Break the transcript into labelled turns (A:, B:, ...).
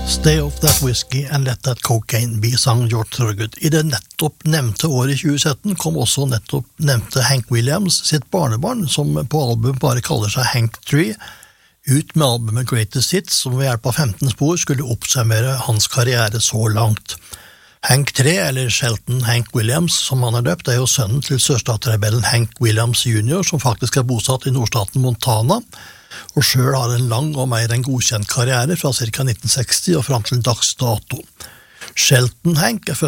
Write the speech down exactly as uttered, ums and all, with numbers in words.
A: Stay off that whiskey and let that cocaine be, sang George Thorogood. I det nettopp nevnte året i tjue sytten kom også nettopp nevnte Hank Williams sitt barnebarn, som på album bare kaller seg Hank tre, ut med albumet Greatest Hits, som ved hjelp av femten spor skulle oppsummere hans karriere så langt. Hank tre, eller Shelton Hank Williams, som han er døpt, er jo sønnen til sørstatsrebellen Hank Williams junior, som faktisk er bosatt i nordstaten Montana, og selv har en lang og mer enn godkjent karriere fra cirka nitten seksti og frem til dags dato. Shelton Hank er født